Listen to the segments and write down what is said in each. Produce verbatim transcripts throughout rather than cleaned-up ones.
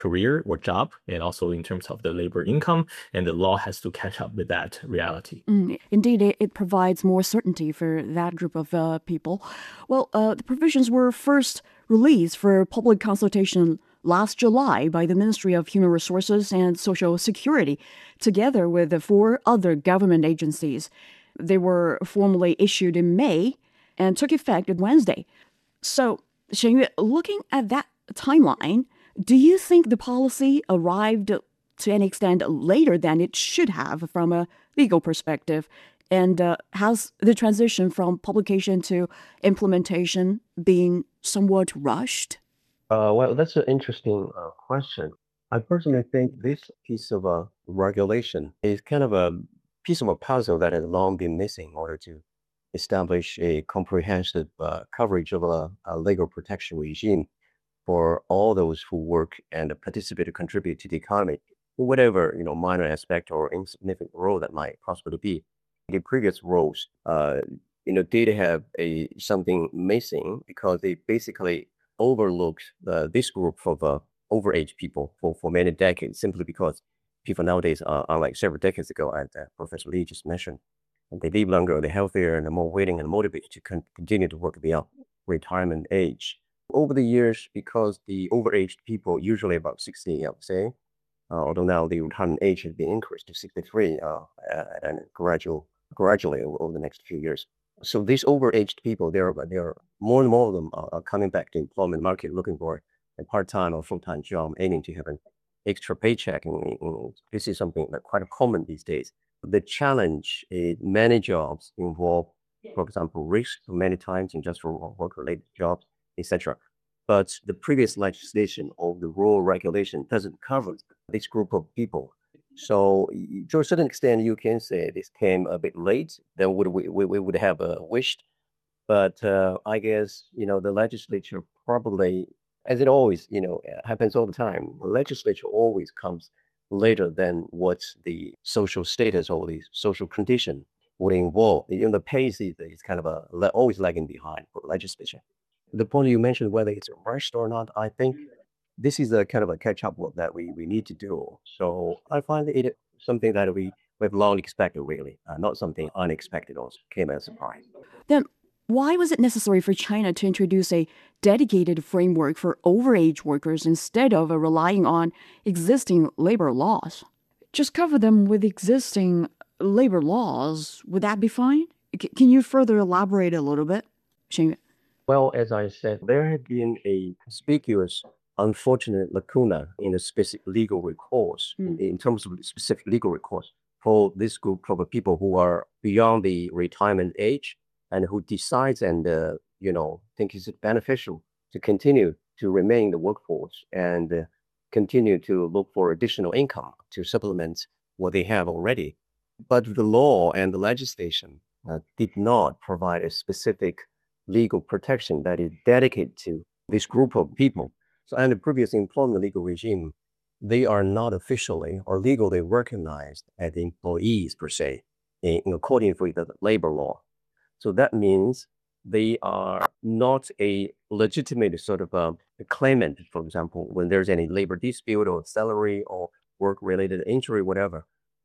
career or job, and also in terms of the labor income, and the law has to catch up with that reality. Mm, indeed, it, it provides more certainty for that group of uh, people. Well, uh, the provisions were first released for public consultation last July by the Ministry of Human Resources and Social Security, together with the four other government agencies. They were formally issued in May and took effect on Wednesday. So, Shengyue, looking at that timeline, do you think the policy arrived to an extent later than it should have from a legal perspective? And uh, has the transition from publication to implementation been somewhat rushed? Uh, well, that's an interesting uh, question. I personally think this piece of uh, regulation is kind of a piece of a puzzle that has long been missing in order to establish a comprehensive uh, coverage of a, a legal protection regime for all those who work and participate or contribute to the economy, whatever you know minor aspect or insignificant role that might possibly be. The previous roles, uh, you know, did have a something missing because they basically overlooked uh, this group of uh, overage people for, for many decades, simply because people nowadays are, unlike several decades ago, as uh, Professor Lee just mentioned, and they live longer, they're healthier, and they're more willing and motivated to con continue to work beyond retirement age. Over the years, because the overaged people, usually about sixty, I would say, uh, although now the retirement age has been increased to sixty-three uh, and gradual, gradually over, over the next few years. So these overaged people, there are, there are more and more of them are, are coming back to employment market looking for a part-time or full-time job, aiming to have an extra paycheck. And, and this is something that quite common these days. The challenge is many jobs involve, for example, risk many times industrial work-related jobs, et cetera. But the previous legislation or the rule regulation doesn't cover this group of people. So to a certain extent, you can say this came a bit late than would we, we, we would have uh, wished. But uh, I guess, you know, the legislature probably, as it always, you know, happens all the time, the legislature always comes later than what the social status or the social condition would involve. You know, the pace is, is kind of a, always lagging behind for legislature. The point you mentioned, whether it's rushed or not, I think this is a kind of a catch up work that we, we need to do. So I find it something that we, we've long expected, really, uh, not something unexpected or came as a surprise. Then why was it necessary for China to introduce a dedicated framework for overage workers instead of uh, relying on existing labor laws? Just cover them with existing labor laws. Would that be fine? C- can you further elaborate a little bit, Xingyue? Well, as I said, there had been a conspicuous, unfortunate lacuna in the specific legal recourse, Mm. in terms of specific legal recourse for this group of people who are beyond the retirement age and who decides and, uh, you know, think it's beneficial to continue to remain in the workforce and uh, continue to look for additional income to supplement what they have already. But the law and the legislation uh, did not provide a specific legal protection that is dedicated to this group of people. So under the previous employment legal regime, they are not officially or legally recognized as employees per se, in, in accordance with the labor law. So that means they are not a legitimate sort of um, a claimant, for example, when there's any labor dispute or salary or work-related injury, whatever.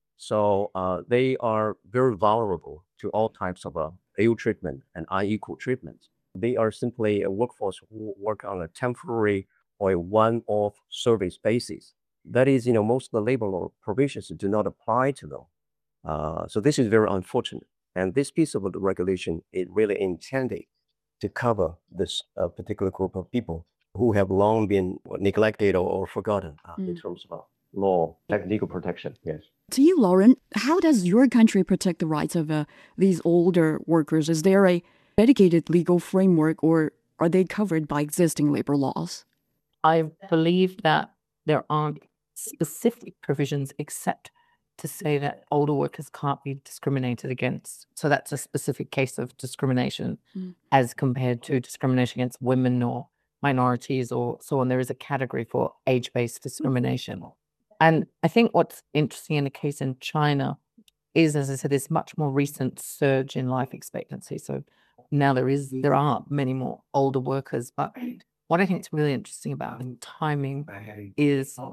So uh, they are very vulnerable to all types of uh, ill treatment and unequal treatment. They are simply a workforce who work on a temporary or a one-off service basis. That is, you know, most of the labor law provisions do not apply to them. Uh, so this is very unfortunate. And this piece of the regulation is really intended to cover this uh, particular group of people who have long been neglected or, or forgotten uh, in Mm. terms of uh, law and legal protection. Yes. To you, Lauren, how does your country protect the rights of uh, these older workers? Is there a dedicated legal framework, or are they covered by existing labor laws? I believe that there aren't specific provisions except to say that older workers can't be discriminated against. So that's a specific case of discrimination Mm. as compared to discrimination against women or minorities or so on. There is a category for age-based discrimination. And I think what's interesting in the case in China is, as I said, this much more recent surge in life expectancy. So now there is, there are many more older workers. But what I think is really interesting about the timing is